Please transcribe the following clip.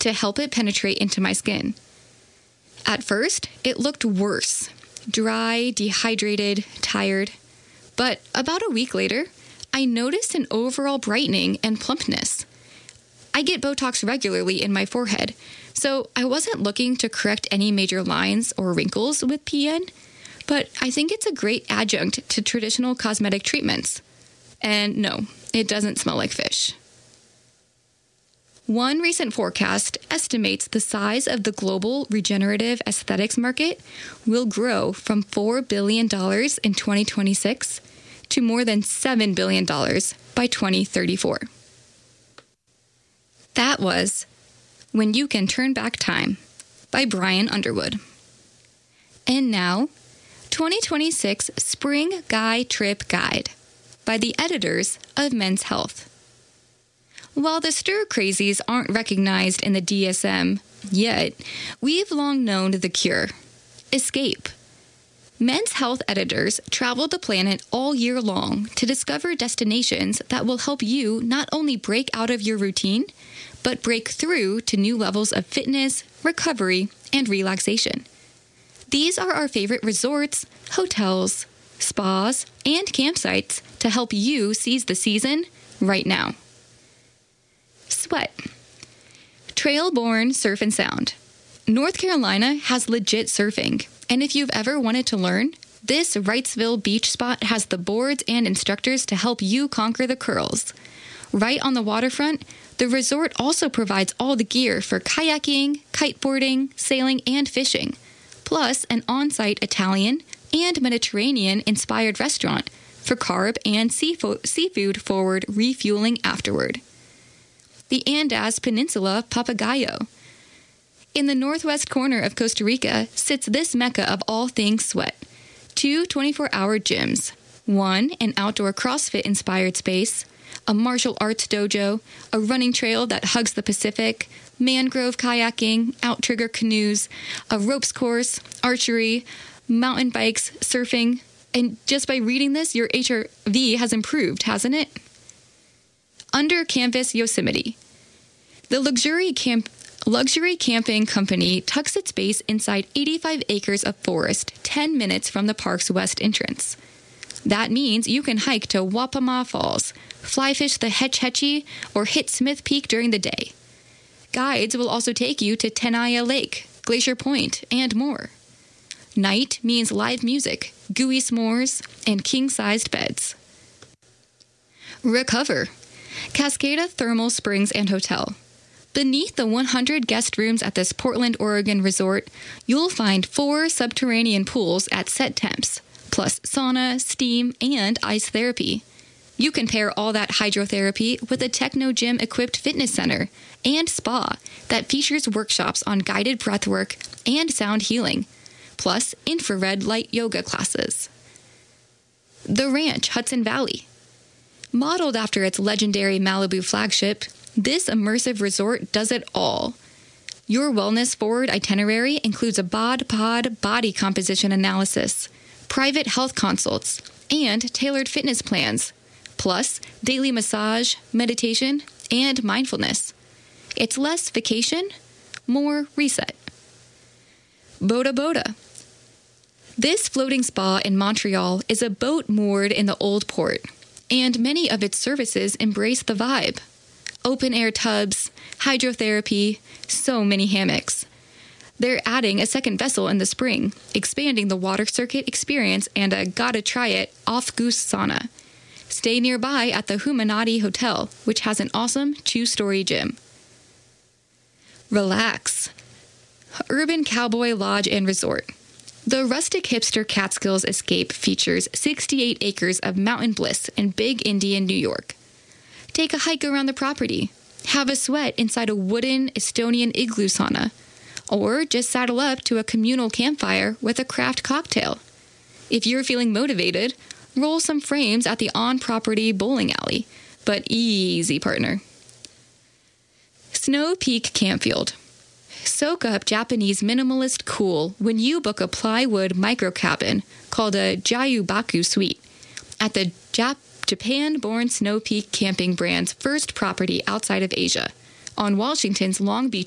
to help it penetrate into my skin. At first, it looked worse. Dry, dehydrated, tired. But about a week later, I noticed an overall brightening and plumpness. I get Botox regularly in my forehead, so I wasn't looking to correct any major lines or wrinkles with PN, but I think it's a great adjunct to traditional cosmetic treatments. And no, it doesn't smell like fish. One recent forecast estimates the size of the global regenerative aesthetics market will grow from $4 billion in 2026 to more than $7 billion by 2034. That was When You Can Turn Back Time by Brian Underwood. And now, 2026 Spring Guy Trip Guide by the editors of Men's Health. While the stir crazies aren't recognized in the DSM yet, we've long known the cure: escape. Men's Health editors travel the planet all year long to discover destinations that will help you not only break out of your routine, but break through to new levels of fitness, recovery, and relaxation. These are our favorite resorts, hotels, spas, and campsites to help you seize the season right now. Sweat. Trailborne Surf and Sound. North Carolina has legit surfing, and if you've ever wanted to learn, this Wrightsville beach spot has the boards and instructors to help you conquer the curls. Right on the waterfront, the resort also provides all the gear for kayaking, kiteboarding, sailing, and fishing, plus an on-site Italian and Mediterranean-inspired restaurant for carb and seafood-forward refueling afterward. The Andes Peninsula Papagayo. In the northwest corner of Costa Rica sits this mecca of all things sweat. 2 24-hour gyms, one an outdoor CrossFit-inspired space, a martial arts dojo, a running trail that hugs the Pacific, mangrove kayaking, outrigger canoes, a ropes course, archery, mountain bikes, surfing, and just by reading this, your HRV has improved, hasn't it? Under Canvas Yosemite. The luxury camping company tucks its base inside 85 acres of forest 10 minutes from the park's west entrance. That means you can hike to Wapama Falls, fly fish the Hetch Hetchy, or hit Smith Peak during the day. Guides will also take you to Tenaya Lake, Glacier Point, and more. Night means live music, gooey s'mores, and king-sized beds. Recover. Cascada Thermal Springs and Hotel. Beneath the 100 guest rooms at this Portland, Oregon resort, you'll find 4 subterranean pools at set temps, plus sauna, steam, and ice therapy. You can pair all that hydrotherapy with a techno gym-equipped fitness center and spa that features workshops on guided breathwork and sound healing, plus infrared light yoga classes. The Ranch, Hudson Valley. Modeled after its legendary Malibu flagship, this immersive resort does it all. Your wellness-forward itinerary includes a BOD-POD body composition analysis, private health consults, and tailored fitness plans, plus daily massage, meditation, and mindfulness. It's less vacation, more reset. Boda Boda. This floating spa in Montreal is a boat moored in the old port, and many of its services embrace the vibe. Open-air tubs, hydrotherapy, so many hammocks. They're adding a second vessel in the spring, expanding the water circuit experience and a gotta-try-it off-goose sauna. Stay nearby at the Humanati Hotel, which has an awesome 2-story gym. Relax. Urban Cowboy Lodge and Resort. The rustic hipster Catskills Escape features 68 acres of mountain bliss in Big Indian, New York. Take a hike around the property, have a sweat inside a wooden Estonian igloo sauna, or just saddle up to a communal campfire with a craft cocktail. If you're feeling motivated, roll some frames at the on-property bowling alley, but easy, partner. Snow Peak Campfield. Soak up Japanese minimalist cool when you book a plywood micro cabin called a Jayubaku Suite at the Japan-born Snow Peak Camping brand's first property outside of Asia, on Washington's Long Beach